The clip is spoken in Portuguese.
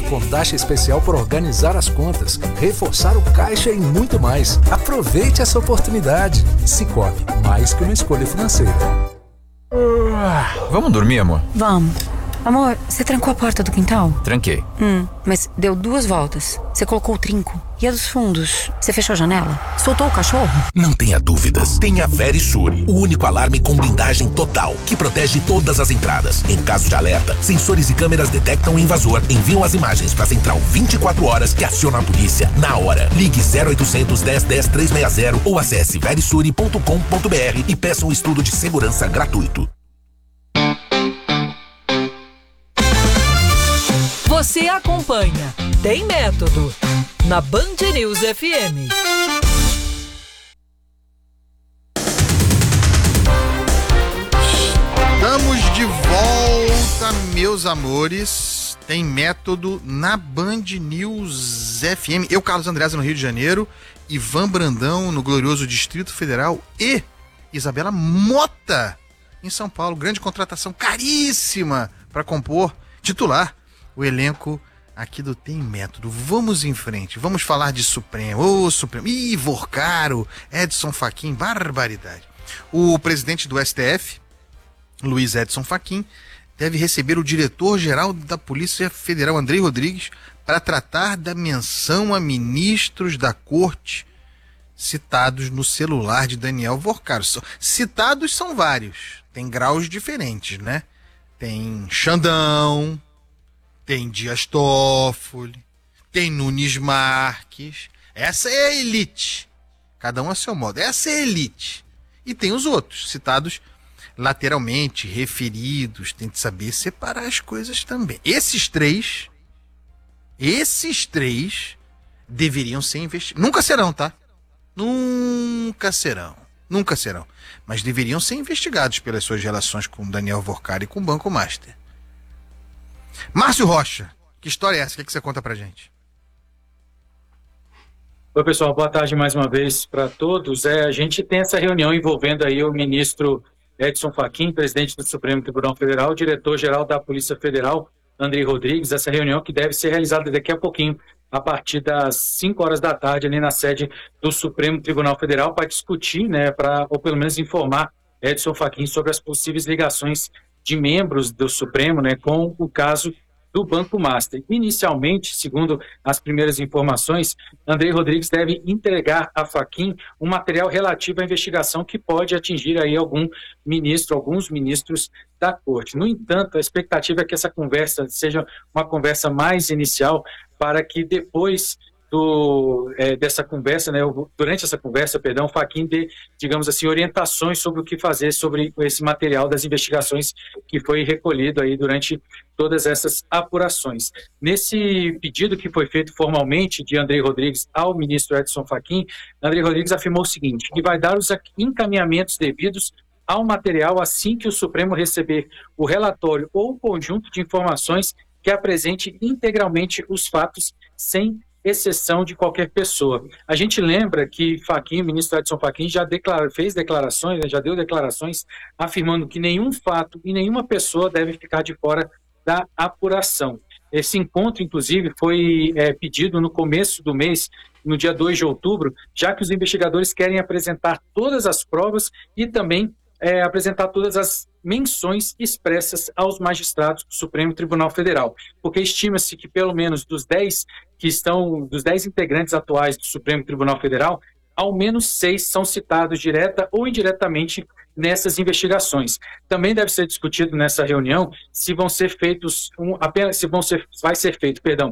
com taxa especial por organizar as contas, reforçar o caixa e muito mais. Aproveite essa oportunidade. Sicoob, mais que uma escolha financeira. Vamos dormir, amor? Vamos. Amor, você trancou a porta do quintal? Tranquei. Mas deu 2 voltas. Você colocou o trinco. E a dos fundos? Você fechou a janela? Soltou o cachorro? Não tenha dúvidas. Tenha Verisure, o único alarme com blindagem total, que protege todas as entradas. Em caso de alerta, sensores e câmeras detectam o invasor, enviam as imagens para a central 24 horas que aciona a polícia na hora. Ligue 0800 10 10 360 ou acesse verisure.com.br e peça um estudo de segurança gratuito. Você acompanha Tem Método na Band News FM. Estamos de volta, meus amores. Tem Método na Band News FM. Eu, Carlos Andreasa, no Rio de Janeiro, Ivan Brandão, no glorioso Distrito Federal, e Isabela Mota, em São Paulo. Grande contratação caríssima para compor, titular, o elenco aqui do Tem Método. Vamos em frente, vamos falar de Supremo. Ô, Supremo, Vorcaro, Edson Fachin, barbaridade. O presidente do STF, Luiz Edson Fachin, deve receber o diretor-geral da Polícia Federal, Andrei Rodrigues, para tratar da menção a ministros da corte citados no celular de Daniel Vorcaro. Citados são vários, tem graus diferentes, né? Tem Xandão, tem Dias Toffoli, tem Nunes Marques. Essa é a elite. Cada um a seu modo. Essa é a elite. E tem os outros, citados lateralmente, referidos. Tem que saber separar as coisas também. Esses três deveriam ser investigados. Nunca serão, tá? Nunca serão. Mas deveriam ser investigados pelas suas relações com Daniel Vorcaro e com o Banco Master. Márcio Rocha, que história é essa? O que você conta pra gente? Oi, pessoal, boa tarde mais uma vez para todos. A gente tem essa reunião envolvendo aí o ministro Edson Fachin, presidente do Supremo Tribunal Federal, diretor-geral da Polícia Federal, Andrei Rodrigues. Essa reunião que deve ser realizada daqui a pouquinho, a partir das 5 horas da tarde, ali na sede do Supremo Tribunal Federal, para discutir, né, ou pelo menos informar Edson Fachin sobre as possíveis ligações de membros do Supremo, né, com o caso do Banco Master. Inicialmente, segundo as primeiras informações, Andrei Rodrigues deve entregar a Fachin um material relativo à investigação que pode atingir aí alguns ministros da Corte. No entanto, a expectativa é que essa conversa seja uma conversa mais inicial, para que depois dessa conversa, né, durante essa conversa, Fachin dê, digamos assim, orientações sobre o que fazer sobre esse material das investigações que foi recolhido aí durante todas essas apurações. Nesse pedido que foi feito formalmente de Andrei Rodrigues ao ministro Edson Fachin, Andrei Rodrigues afirmou o seguinte, que vai dar os encaminhamentos devidos ao material assim que o Supremo receber o relatório ou o conjunto de informações que apresente integralmente os fatos sem exceção de qualquer pessoa. A gente lembra que Fachin, o ministro Edson Fachin, já fez declarações, né, já deu declarações afirmando que nenhum fato e nenhuma pessoa deve ficar de fora da apuração. Esse encontro, inclusive, foi pedido no começo do mês, no dia 2 de outubro, já que os investigadores querem apresentar todas as provas e também apresentar todas as menções expressas aos magistrados do Supremo Tribunal Federal, porque estima-se que pelo menos dos 10 integrantes atuais do Supremo Tribunal Federal, ao menos 6 são citados direta ou indiretamente nessas investigações. Também deve ser discutido nessa reunião se vão ser feitos vai ser feito